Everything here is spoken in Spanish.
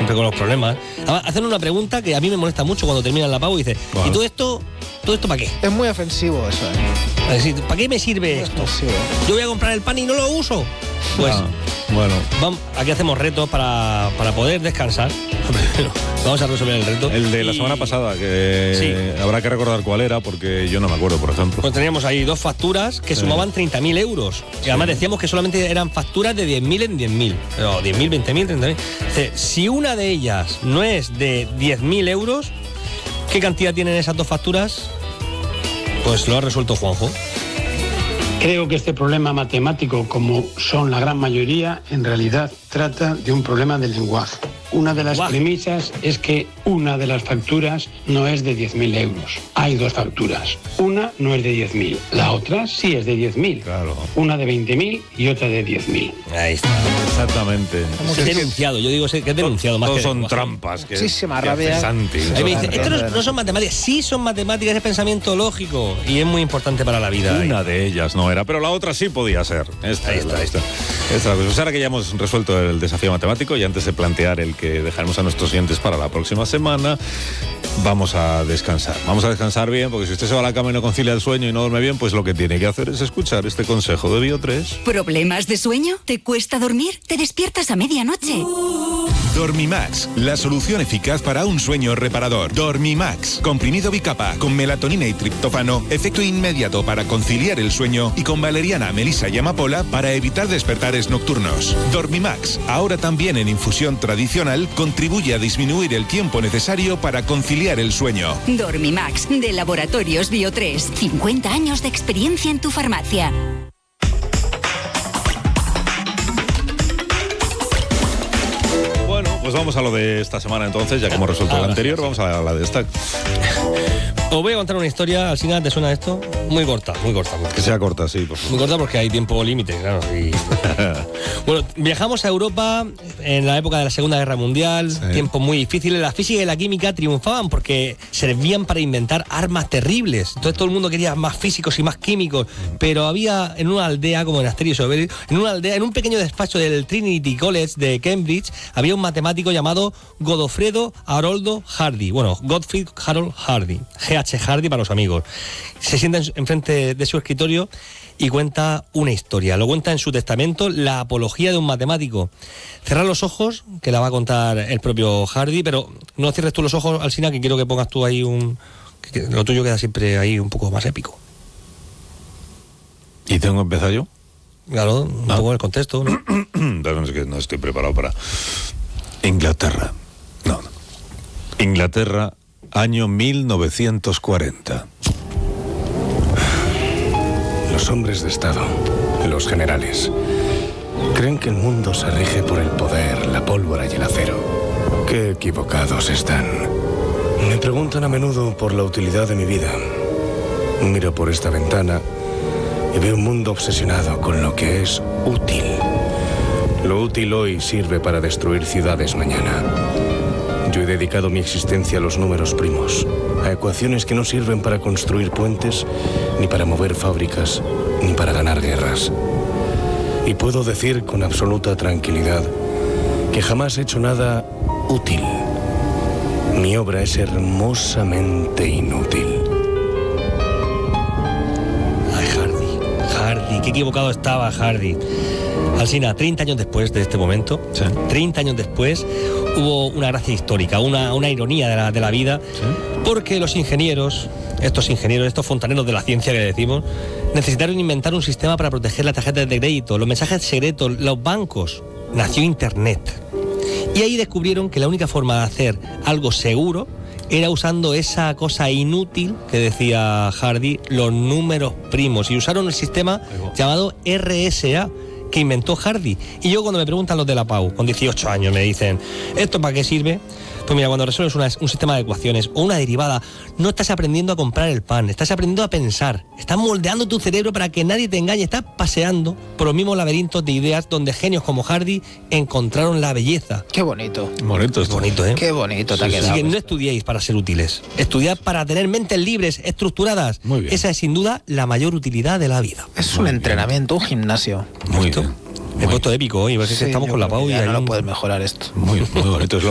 siempre con los problemas. Además, hacen una pregunta que a mí me molesta mucho cuando terminan la PAU y dice, ¿y todo esto para qué? Es muy ofensivo eso, Es decir, ¿para qué me sirve esto? Yo voy a comprar el pan y no lo uso. Pues bueno, aquí hacemos retos para poder descansar. Vamos a resolver el reto. El de la semana pasada, que habrá que recordar cuál era, porque yo no me acuerdo, por ejemplo. Pues teníamos ahí 2 facturas que sumaban 30.000 euros. Y además decíamos que solamente eran facturas de 10.000 en 10.000. Pero 10.000, 20.000, 30.000. Si una de ellas no es de 10.000 euros, ¿qué cantidad tienen esas 2 facturas? Pues lo ha resuelto Juanjo. Creo que este problema matemático, como son la gran mayoría, en realidad trata de un problema de lenguaje. Una de las premisas es que una de las facturas no es de 10.000 euros. Hay 2 facturas. Una no es de 10.000. La otra sí es de 10.000. Claro. Una de 20.000 y otra de 10.000. Ahí está. Exactamente. Es denunciado. Yo digo que es denunciado más que son lenguaje. trampas. Muchísima rabia. Ahí me dice, esto no son matemáticas. Sí son matemáticas, es pensamiento lógico. Y es muy importante para la vida. Una de ellas no era, pero la otra sí podía ser. Ahí está. Pues ahora que ya hemos resuelto el desafío matemático y antes de plantear el que dejaremos a nuestros oyentes para la próxima semana, vamos a descansar. Vamos a descansar bien, porque si usted se va a la cama y no concilia el sueño y no duerme bien, pues lo que tiene que hacer es escuchar este consejo de Bio3. ¿Problemas de sueño? ¿Te cuesta dormir? ¿Te despiertas a medianoche? Dormimax, la solución eficaz para un sueño reparador. Dormimax, comprimido bicapa con melatonina y triptófano, efecto inmediato para conciliar el sueño, y con valeriana, melisa y amapola para evitar despertares nocturnos. Dormimax, ahora también en infusión tradicional, contribuye a disminuir el tiempo necesario para conciliar el sueño. Dormimax, de Laboratorios Bio3. 50 años de experiencia en tu farmacia. Pues vamos a lo de esta semana entonces, ya que hemos resuelto la anterior, vamos a la de esta. Os voy a contar una historia, al final, ¿te suena esto? Muy corta. Que sea corta, sí, por favor. Muy corta porque hay tiempo límite, claro. Bueno, viajamos a Europa en la época de la Segunda Guerra Mundial, tiempos muy difíciles. La física y la química triunfaban porque servían para inventar armas terribles. Entonces todo el mundo quería más físicos y más químicos, pero había en una aldea, como en Asterix y Obelix, en un pequeño despacho del Trinity College de Cambridge, había un matemático llamado Godofredo Haroldo Hardy. Bueno, Gottfried Harold Hardy. H. Hardy para los amigos. Se sienta enfrente de su escritorio y cuenta una historia. Lo cuenta en su testamento, la apología de un matemático. Cerrar los ojos, que la va a contar el propio Hardy, pero no cierres tú los ojos, Alsina, que quiero que pongas tú ahí que lo tuyo queda siempre ahí un poco más épico. ¿Y tengo que empezar yo? Claro, un poco en el contexto, ¿no? No, es que no estoy preparado para... Inglaterra. No. Inglaterra, año 1940. Los hombres de Estado, los generales, creen que el mundo se rige por el poder, la pólvora y el acero. Qué equivocados están. Me preguntan a menudo por la utilidad de mi vida. Miro por esta ventana y veo un mundo obsesionado con lo que es útil. Lo útil hoy sirve para destruir ciudades mañana. Yo he dedicado mi existencia a los números primos, a ecuaciones que no sirven para construir puentes, ni para mover fábricas, ni para ganar guerras. Y puedo decir con absoluta tranquilidad que jamás he hecho nada útil. Mi obra es hermosamente inútil. Ay, Hardy, qué equivocado estaba Hardy. Alsina, 30 años después de este momento, 30 años después, hubo una gracia histórica, una ironía de la vida, porque los ingenieros, estos fontaneros de la ciencia que decimos, necesitaron inventar un sistema para proteger las tarjetas de crédito, los mensajes secretos, los bancos. Nació Internet. Y ahí descubrieron que la única forma de hacer algo seguro era usando esa cosa inútil que decía Hardy, los números primos. Y usaron el sistema llamado RSA, que inventó Hardy. Y yo, cuando me preguntan los de la PAU, con 18 años, me dicen, ¿esto para qué sirve? Pues mira, cuando resuelves un sistema de ecuaciones o una derivada, no estás aprendiendo a comprar el pan, estás aprendiendo a pensar, estás moldeando tu cerebro para que nadie te engañe, estás paseando por los mismos laberintos de ideas donde genios como Hardy encontraron la belleza. Qué bonito. Bonito esto. Bonito, ¿eh? Qué bonito te ha quedado. Así que no estudiéis para ser útiles, estudiad para tener mentes libres, estructuradas. Muy bien. Esa es sin duda la mayor utilidad de la vida. Es un entrenamiento, un gimnasio. Muy bien. He puesto épico hoy, porque estamos con la PAU y ya hay no lo puedes mejorar esto. Muy bonito. Es